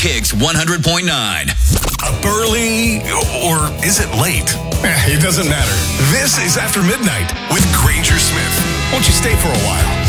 Kicks 100.9. Early, or is it late? It doesn't matter. This is After Midnight with Granger Smith. Won't you stay for a while?